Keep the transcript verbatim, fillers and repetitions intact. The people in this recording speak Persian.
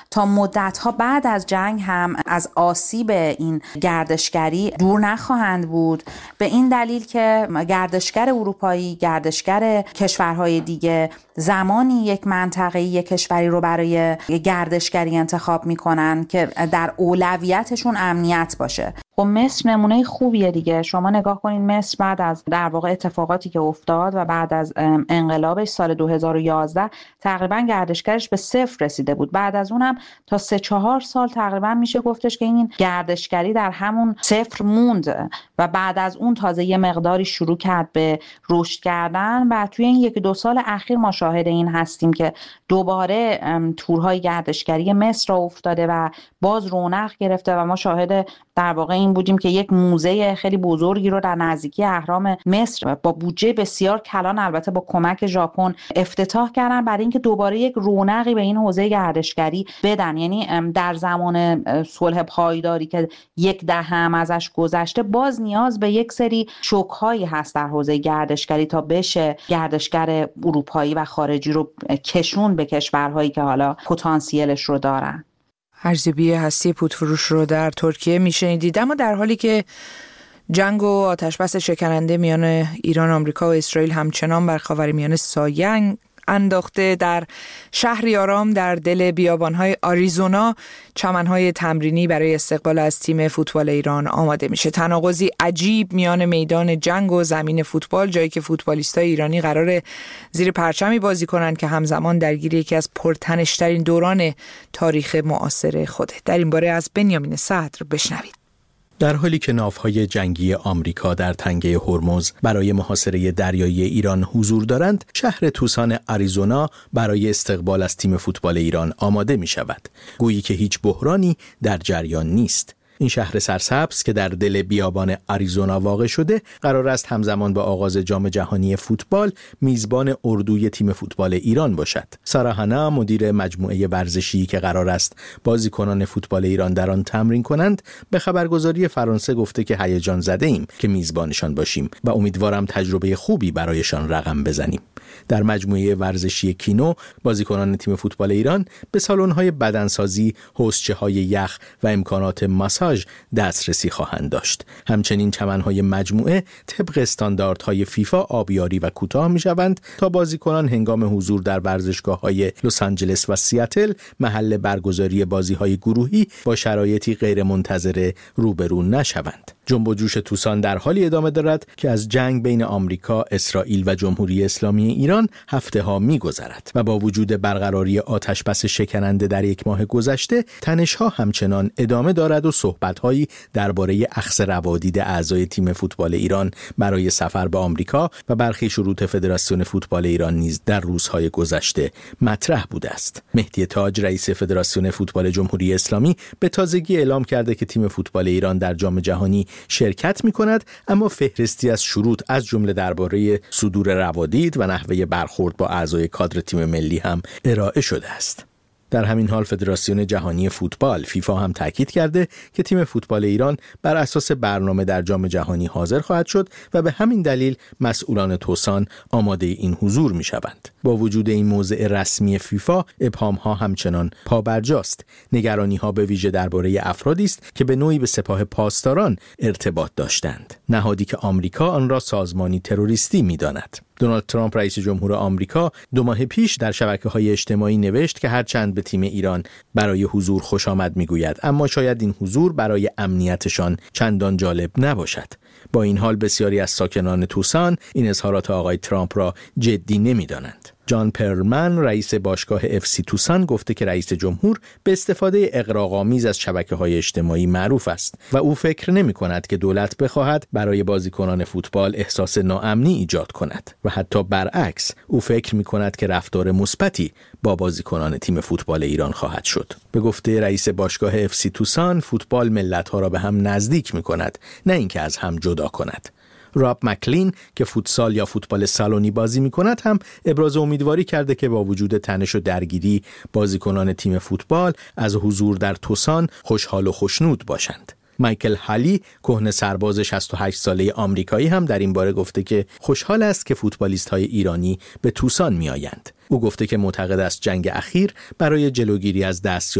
تا مدت‌ها بعد از جنگ هم از آسیب این گردشگری دور نخواهند بود، به این دلیل که گردشگر اروپایی، گردشگر کشورهای دیگه زمانی یک منطقه یک کشوری رو برای گردشگری انتخاب میکنن که در اولویتشون امنیت باشه. خب مصر نمونه خوبیه دیگه. شما نگاه کنین مصر بعد از در واقع اتفاقاتی که افتاد و بعد از انقلابش سال دو هزار و یازده تقریبا گردشگرش به صفر رسیده بود. بعد از اونم تا سه چهار سال تقریبا میشه گفتش که این گردشگری در همون صفر موند و بعد از اون تازه یه مقداری شروع کرد به رشد کردن و توی این یک دو سال اخیر ما شاهد این هستیم که دوباره تورهای گردشگری مصر را افتاده و باز رونق گرفته و ما شاهد در واقع این بودیم که یک موزه خیلی بزرگی رو در نزدیکی اهرام مصر با بودجه بسیار کلان، البته با کمک ژاپن، افتتاح کردن برای اینکه دوباره یک رونقی به این حوزه گردشگری بدن. یعنی در زمان صلح پایداری که یک دهه هم ازش گذشته باز نیاز به یک سری شوک‌هایی هست در حوزه گردشگری تا بشه گردشگر اروپایی و خارجی رو کشون به کشورهایی که حالا پتانسیلش رو دارن. ارزیابی هستی پودفروش رو در ترکیه میشنیدید. اما در حالی که جنگ و آتشبس شکننده میان ایران، آمریکا و اسرائیل همچنان بر خاورمیانه سایه انداخته، در شهری آرام در دل بیابان‌های آریزونا چمن‌های تمرینی برای استقبال از تیم فوتبال ایران آماده میشه. تناقضی عجیب میان میدان جنگ و زمین فوتبال، جایی که فوتبالیستای ایرانی قراره زیر پرچمی بازی کنند که همزمان درگیر یکی از پرتنش‌ترین دوران تاریخ معاصر خوده. در این باره از بنیامین صدر بشنوید. در حالی که ناوهای جنگی آمریکا در تنگه هرمز برای محاصره دریایی ایران حضور دارند، شهر توسان آریزونا برای استقبال از تیم فوتبال ایران آماده می شود. گویی که هیچ بحرانی در جریان نیست. این شهر سرسبز که در دل بیابان آریزونا واقع شده، قرار است همزمان با آغاز جام جهانی فوتبال میزبان اردوی تیم فوتبال ایران باشد. سارا هانا، مدیر مجموعه ورزشی که قرار است بازیکنان فوتبال ایران در آن تمرین کنند، به خبرگزاری فرانسه گفته که هیجان زده ایم که میزبانشان باشیم و امیدوارم تجربه خوبی برایشان رقم بزنیم. در مجموعه ورزشی کینو، بازیکنان تیم فوتبال ایران به سالن‌های بدنسازی، حوضچه‌های یخ و امکانات ماساژ دسترسی خواهند داشت. همچنین چمن‌های مجموعه طبق استانداردهای فیفا آبیاری و کوتاه می‌شوند تا بازیکنان هنگام حضور در ورزشگاه‌های لس آنجلس و سیاتل محل برگزاری بازی‌های گروهی با شرایطی غیرمنتظره روبرو نشوند. جنب و جوش توسان در حالی ادامه دارد که از جنگ بین آمریکا، اسرائیل و جمهوری اسلامی ایران هفته ها می گذرد و با وجود برقراری آتشبس شکننده در یک ماه گذشته، تنش‌ها همچنان ادامه دارد و صحبت‌هایی درباره اخذ روادید اعضای تیم فوتبال ایران برای سفر به آمریکا و برخی شروط فدراسیون فوتبال ایران نیز در روزهای گذشته مطرح بوده است. مهدی تاج، رئیس فدراسیون فوتبال جمهوری اسلامی، به تازگی اعلام کرده که تیم فوتبال ایران در جام جهانی شرکت می‌کند، اما فهرستی از شروط از جمله درباره صدور روادید و نحوه برخورد با اعضای کادر تیم ملی هم ارائه شده است. در همین حال فدراسیون جهانی فوتبال فیفا هم تاکید کرده که تیم فوتبال ایران بر اساس برنامه در جام جهانی حاضر خواهد شد و به همین دلیل مسئولان توسان آماده این حضور می شوند. با وجود این موضع رسمی فیفا، ابهام ها همچنان پابرجاست. نگرانی ها به ویژه درباره افرادی است که به نوعی به سپاه پاسداران ارتباط داشتند، نهادی که آمریکا آن را سازمانی تروریستی می داند. دونالد ترامپ رئیس جمهور آمریکا دو ماه پیش در شبکه‌های اجتماعی نوشت که هرچند به تیم ایران برای حضور خوش آمد میگوید، اما شاید این حضور برای امنیتشان چندان جالب نباشد. با این حال بسیاری از ساکنان توسان این اظهارات آقای ترامپ را جدی نمی‌دانند. جان پرلمن، رئیس باشگاه اف سی توسان، گفته که رئیس جمهور به استفاده اغراق‌آمیز از شبکه‌های اجتماعی معروف است و او فکر نمی‌کند که دولت بخواهد برای بازیکنان فوتبال احساس ناامنی ایجاد کند و حتی برعکس، او فکر می‌کند که رفتار مثبتی با بازیکنان تیم فوتبال ایران خواهد شد. به گفته رئیس باشگاه اف سی توسان، فوتبال ملت‌ها را به هم نزدیک می‌کند، نه اینکه از هم جدا کند. راب مکلین که فوتسال یا فوتبال سالونی بازی می کند هم ابراز امیدواری کرده که با وجود تنش و درگیری بازیکنان تیم فوتبال از حضور در توسان خوشحال و خوشنود باشند. مایکل هالی، کهنه سرباز شصت و هشت ساله آمریکایی، هم در این باره گفته که خوشحال است که فوتبالیست‌های ایرانی به توسان می‌آیند. او گفته که معتقد است جنگ اخیر برای جلوگیری از دست